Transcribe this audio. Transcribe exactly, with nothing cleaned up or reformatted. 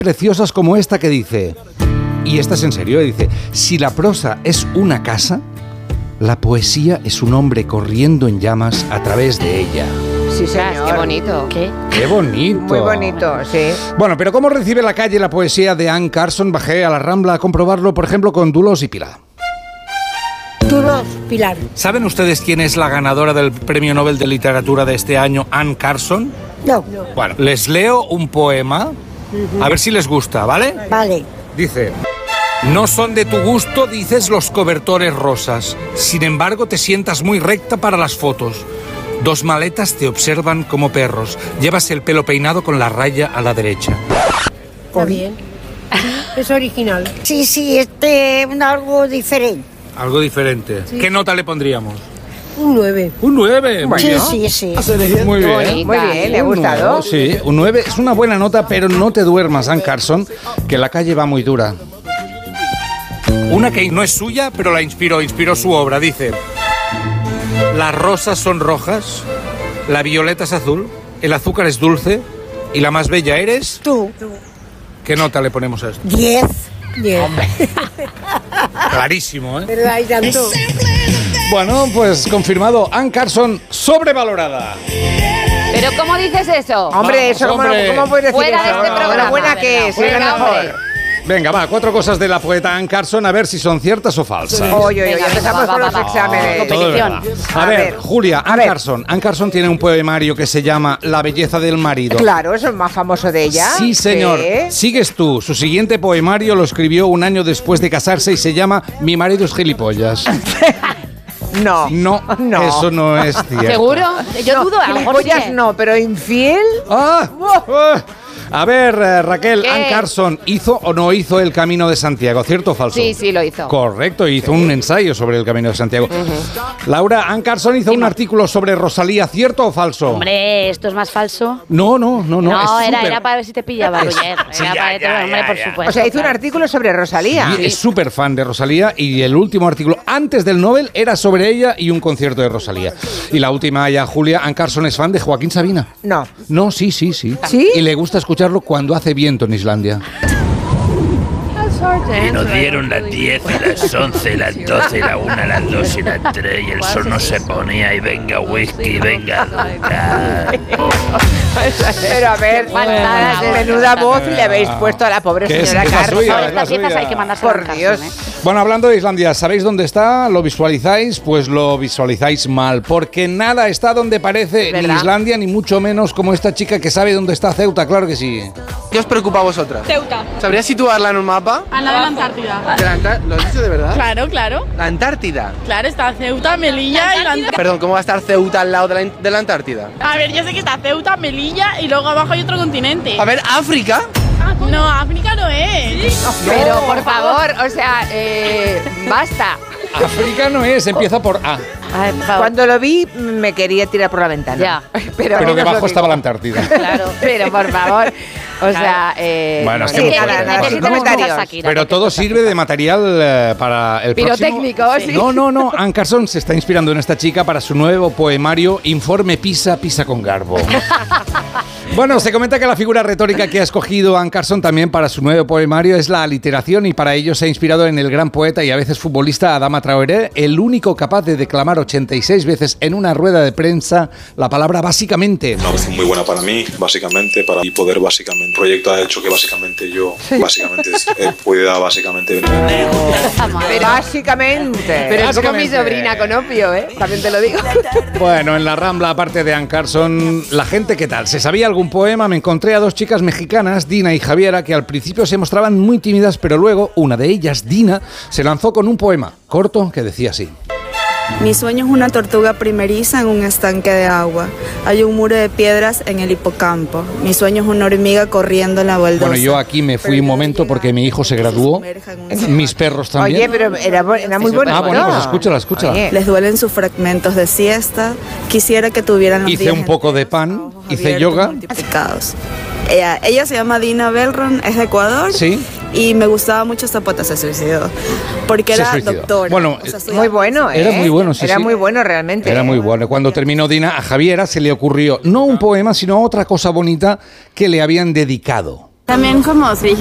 preciosas como esta que dice, y esta es en serio, dice, si la prosa es una casa, la poesía es un hombre corriendo en llamas a través de ella. Sí, señor. Qué bonito. ¿Qué? ¡Qué bonito! Muy bonito, sí. Bueno, pero ¿cómo recibe la calle la poesía de Anne Carson? Bajé a la Rambla a comprobarlo, por ejemplo, con Dulos y Pilar. Dulos, Pilar. ¿Saben ustedes quién es la ganadora del Premio Nobel de Literatura de este año, Anne Carson? No. Bueno, les leo un poema, a ver si les gusta, ¿vale? Vale. Dice... No son de tu gusto, dices, los cobertores rosas. Sin embargo, te sientas muy recta para las fotos. Dos maletas te observan como perros. Llevas el pelo peinado con la raya a la derecha. Está bien. Es original. Sí, sí, este es algo diferente. Algo diferente. Sí. ¿Qué nota le pondríamos? Un nueve. Un nueve. Bueno. Sí, sí, sí. Muy bien. Muy bien, le ha gustado. Un nueve, sí, un nueve es una buena nota, pero no te duermas, Anne Carson, que la calle va muy dura. Una que no es suya, pero la inspiró, inspiró su obra. Dice, las rosas son rojas, la violeta es azul, el azúcar es dulce y la más bella eres... Tú. ¿Qué nota le ponemos a esto? Diez. Diez. Clarísimo, ¿eh? Pero hay tanto. Bueno, pues confirmado, Anne Carson sobrevalorada. ¿Pero cómo dices eso? Hombre, eso, ¿cómo, hombre. ¿cómo puedes decir Fuera eso? de este programa. Lo buena que es, Fuera, es la hombre. mejor. Venga, va, cuatro cosas de la poeta Anne Carson, a ver si son ciertas o falsas. Oye, oye, Venga, empezamos venga, con va, los va, va. exámenes. Todo es verdad. A, A ver, ver, Julia, a Anne ver. Carson. Anne Carson tiene un poemario que se llama La belleza del marido. Claro, eso es el más famoso de ella. Sí, señor. Sí. Sigues tú. Su siguiente poemario lo escribió un año después de casarse y se llama Mi marido es gilipollas. No. No, No. eso no es cierto. ¿Seguro? Yo dudo, a lo mejor sí Gilipollas que- no, pero infiel. ¡Ah! ¡Ah! A ver, eh, Raquel, ¿Qué? Anne Carson, ¿hizo o no hizo el Camino de Santiago? ¿Cierto o falso? Sí, sí, lo hizo. Correcto, hizo un ensayo sobre el Camino de Santiago. Laura, Anne Carson hizo un artículo sobre Rosalía, ¿cierto o falso? Hombre, ¿esto es más falso? No, no, no, no. No, es era, súper- era para ver si te pillaba, Roger. Sí, Era ya, para ya, hombre, ya, por ya. supuesto. O sea, hizo un claro. artículo sobre Rosalía. Y es súper fan de Rosalía y el último artículo antes del Nobel era sobre ella y un concierto de Rosalía. Y la última ya, Julia, Anne Carson es fan de Joaquín Sabina. No. No, sí, sí, sí. ¿Sí? Y le gusta escucharlo cuando hace viento en Islandia. Y nos dieron las diez, las once, las doce, la una, las dos y las tres y el sol no se ponía y venga whisky, venga vodka. Pero a ver, Faltadas de- menuda voz le habéis puesto a la pobre Que es- señora es la Carson. suya, Por es la estas piezas suya. hay que mandarse Por a Carson, Dios. ¿eh? Bueno, hablando de Islandia, ¿sabéis dónde está? ¿Lo visualizáis? Pues lo visualizáis mal, porque nada está donde parece, ni ¿Verdad? Islandia, ni mucho menos como esta chica que sabe dónde está Ceuta, claro que sí. ¿Qué os preocupa a vosotras? Ceuta. ¿Sabrías situarla en un mapa? Al lado de la Antártida. ¿De la Antá- ¿Lo has dicho de verdad? Claro, claro. La Antártida. Claro, está Ceuta, Melilla y la Antártida. Perdón, ¿cómo va a estar Ceuta al lado de la, de la Antártida? A ver, yo sé que está Ceuta, Melilla y luego abajo hay otro continente. A ver, África. No, África no es. Pero, por favor, o sea, eh, basta. África no es, empieza por A, Ay, por favor. Cuando lo vi, me quería tirar por la ventana. Ya. Pero, pero no os lo debajo digo. estaba la Antártida. Claro, pero por favor. O sea, eh, Bueno, es no que sé. hemos- nada, nada, Necesitamos sin comentarios. mucha Shakira, Pero porque todo esto sirve de material eh, para el Pirotécnico, próximo... sí. No, no, no. Anne Carson se está inspirando en esta chica para su nuevo poemario Informe Pisa, Pisa con Garbo. Bueno, se comenta que la figura retórica que ha escogido Anne Carson también para su nuevo poemario es la aliteración y para ello se ha inspirado en el gran poeta y a veces futbolista Adama Traoré, el único capaz de declamar ochenta y seis veces en una rueda de prensa la palabra básicamente. Una opción muy buena para mí, básicamente, para y poder básicamente. El proyecto ha hecho que básicamente yo, básicamente, eh, pueda básicamente venir. Pero básicamente. Pero es como mi Básicamente. sobrina con opio, ¿eh? También te lo digo. Bueno, en la Rambla, aparte de Anne Carson, la gente, ¿qué tal? ¿Se sabía algún poema? Me encontré a dos chicas mexicanas, Dina y Javiera, que al principio se mostraban muy tímidas, pero luego una de ellas, Dina, se lanzó con un poema corto que decía así. Mi sueño es una tortuga primeriza en un estanque de agua. Hay un muro de piedras en el hipocampo. Mi sueño es una hormiga corriendo en la baldosa. Bueno, yo aquí me fui un momento porque mi hijo se graduó, mis perros también. Oye, pero era, bo- era muy bonito. Ah, bueno, pues escúchala, escúchala. Oye. Les duelen sus fragmentos de siesta. Quisiera que tuvieran los Hice días un poco de pan, ojos hice abiertos, yoga. multiplicados. Ella, ella se llama Dina Belron, es de Ecuador. Sí. Y me gustaba mucho esta poeta, se suicidó. Porque Se era suicidó. doctora. Bueno, o sea, estudiaba Muy bueno, ¿eh? Era muy bueno, sí, Era sí. muy bueno realmente. Era muy bueno. Cuando terminó Dina, a Javiera se le ocurrió no un poema, sino otra cosa bonita que le habían dedicado. También como se